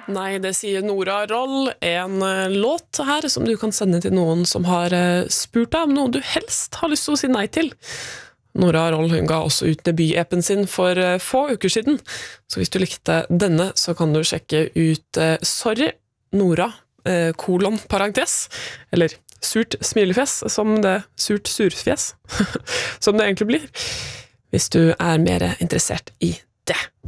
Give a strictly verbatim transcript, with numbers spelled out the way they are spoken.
Nei, det sier Nora Roll, en eh, låt her som du kan sende til noen som har eh, spurt deg om noe du helst har lyst til å si nei til. Nora Roll hun ga også ut debut-appen sin for eh, få uker siden, så hvis du likte denne, så kan du sjekke ut eh, Sorry, Nora, eh, kolon, parentes, eller surt smilefjes, som det surt surfjes, som det egentlig blir, hvis du er mer interessert i det.